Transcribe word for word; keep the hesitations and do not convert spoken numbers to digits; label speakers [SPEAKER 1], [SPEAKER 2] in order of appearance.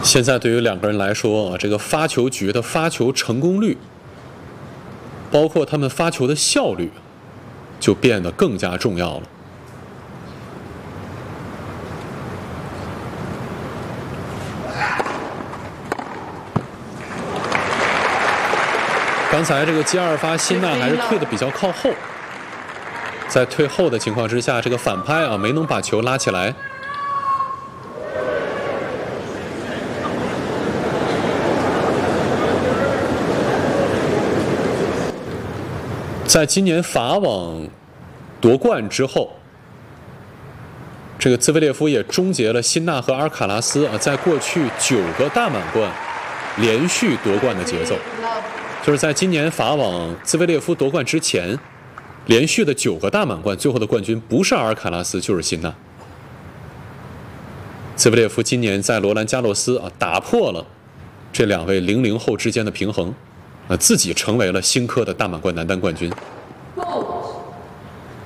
[SPEAKER 1] 现在对于两个人来说啊，这个发球局的发球成功率，包括他们发球的效率，就变得更加重要了。刚才这个接二发，辛纳还是退得比较靠后，在退后的情况之下，这个反拍啊没能把球拉起来。在今年法网夺冠之后，这个兹维列夫也终结了辛纳和阿尔卡拉斯啊在过去九个大满贯连续夺冠的节奏。就是在今年法网兹维列夫夺冠之前，连续的九个大满贯，最后的冠军不是阿尔卡拉斯就是辛纳。兹维列夫今年在罗兰加洛斯啊打破了这两位零零后之间的平衡，啊自己成为了新科的大满贯男单冠军。